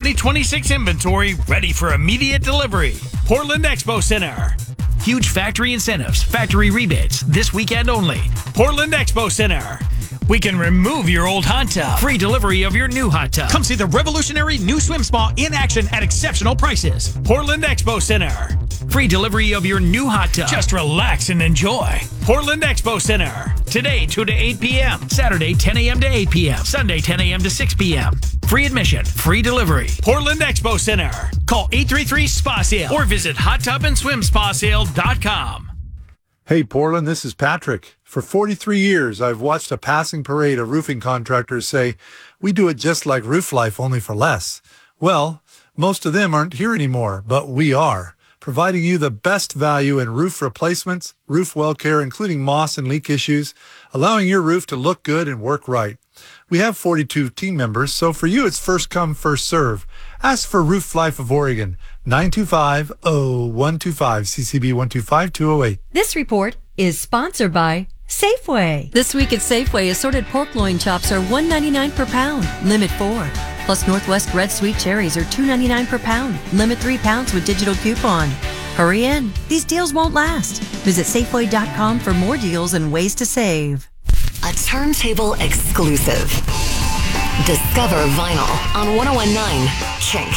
2026 inventory ready for immediate delivery. Portland Expo Center. Huge factory incentives, factory rebates, this weekend only. Portland Expo Center. We can remove your old hot tub. Free delivery of your new hot tub. Come see the revolutionary new swim spa in action at exceptional prices. Portland Expo Center. Free delivery of your new hot tub. Just relax and enjoy. Portland Expo Center. Today, 2 to 8 p.m. Saturday, 10 a.m. to 8 p.m. Sunday, 10 a.m. to 6 p.m. Free admission, free delivery. Portland Expo Center. Call 833-SPA-SALE or visit hottubandswimspasale.com. Hey, Portland, this is Patrick. For 43 years, I've watched a passing parade of roofing contractors say, we do it just like Roof Life, only for less. Well, most of them aren't here anymore, but we are, providing you the best value in roof replacements, roof well care, including moss and leak issues, allowing your roof to look good and work right. We have 42 team members, so for you, it's first come, first serve. Ask for Roof Life of Oregon, 925-0125, CCB 125208. This report is sponsored by Safeway. This week at Safeway, assorted pork loin chops are $1.99 per pound, limit 4. Plus Northwest Red Sweet Cherries are $2.99 per pound, limit 3 pounds with digital coupon. Hurry in, these deals won't last. Visit Safeway.com for more deals and ways to save. A turntable exclusive. Discover vinyl on 1019 Kink.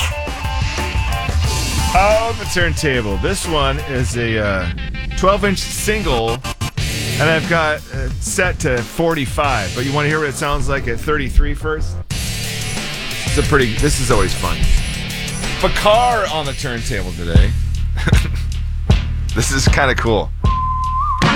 Oh, the turntable. This one is a 12-inch single, and I've got set to 45. But you want to hear what it sounds like at 33 first? This is always fun. Bakar on the turntable today. This is kind of cool.